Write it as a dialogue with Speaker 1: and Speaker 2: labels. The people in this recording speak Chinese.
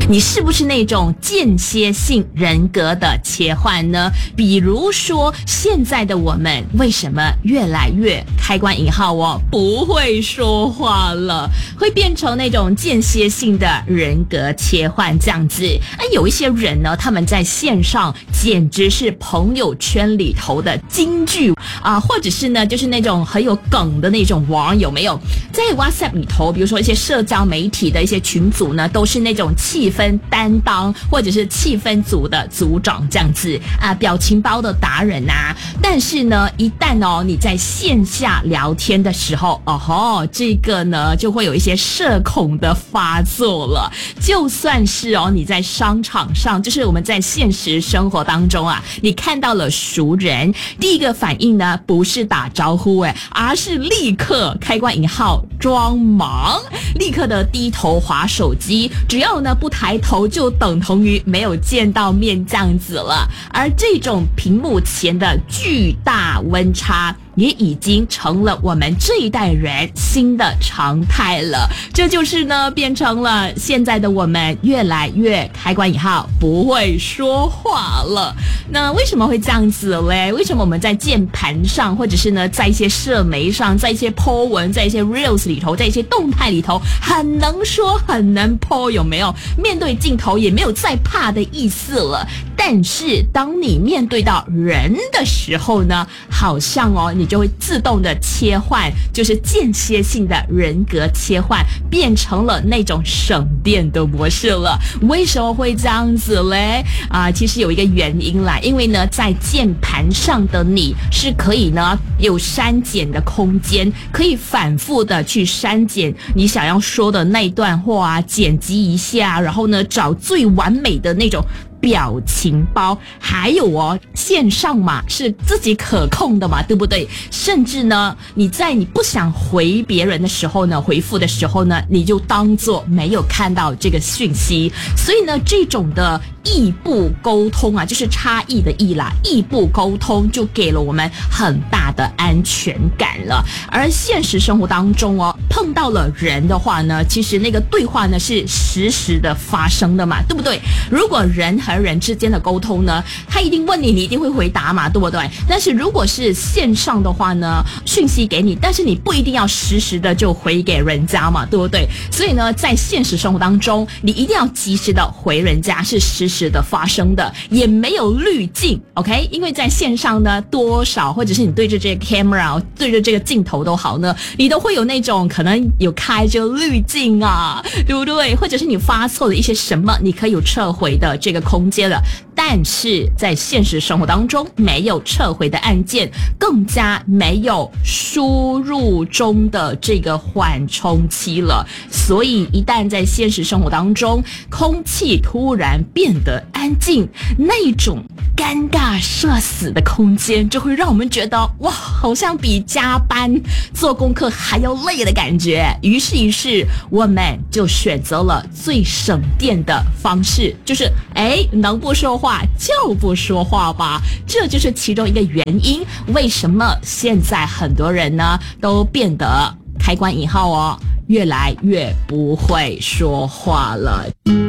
Speaker 1: 你是不是那种间歇性人格的切换呢？比如说现在的我们为什么越来越开关引号不会说话了，会变成那种间歇性的人格切换这样子。有一些人呢，他们在线上简直是朋友圈里头的金句或者是呢就是那种很有梗的那种网友，没有在 WhatsApp 里头，比如说一些社交媒体的一些群组呢，都是那种气氛担当或者是气氛组的组长这样子表情包的达人但是呢一旦你在线下聊天的时候这个呢就会有一些社恐的发作了。就算是你在商场上，就是我们在现实生活当中你看到了熟人，第一个反应呢不是打招呼而是立刻开关引号装忙，立刻的低头滑手机，只要呢不抬头就等同于没有见到面这样子了。而这种屏幕前的巨大温差也已经成了我们这一代人新的常态了。这就是呢变成了现在的我们越来越开关引号不会说话了。那为什么会这样子嘞？为什么我们在键盘上，或者是呢在一些社媒上，在一些 po 文，在一些 reels 里头，在一些动态里头很能说很能 po， 有没有？面对镜头也没有再怕的意思了。但是当你面对到人的时候呢，好像你就会自动的切换，就是间歇性的人格切换，变成了那种省电的模式了。为什么会这样子嘞？其实有一个原因啦，因为呢在键盘上的你是可以呢有删减的空间，可以反复的去删减你想要说的那段话剪辑一下，然后呢找最完美的那种表情包。还有线上嘛是自己可控的嘛，对不对？甚至呢你在你不想回别人的时候呢，回复的时候呢，你就当作没有看到这个讯息。所以呢这种的异步沟通就是差异的异啦，异步沟通就给了我们很大的安全感了。而现实生活当中碰到了人的话呢，其实那个对话呢是实时的发生的嘛，对不对？如果人和人之间的沟通呢，他一定问你，你一定会回答嘛，对不对？但是如果是线上的话呢，讯息给你，但是你不一定要实时的就回给人家嘛，对不对？所以呢在现实生活当中，你一定要及时的回人家，是实时的发生的，也没有滤镜 OK。 因为在线上呢，多少或者是你对着这个 camera 对着这个镜头都好呢，你都会有那种可能有开着滤镜对不对？或者是你发错了一些什么，你可以有撤回的这个空间了。但是在现实生活当中没有撤回的按键，更加没有输入中的这个缓冲期了。所以一旦在现实生活当中空气突然变得安静，那种尴尬社死的空间就会让我们觉得哇，好像比加班做功课还要累的感觉。于是我们就选择了最省电的方式，就是能不说话就不说话吧。这就是其中一个原因，为什么现在很多人呢都变得开关引号越来越不会说话了。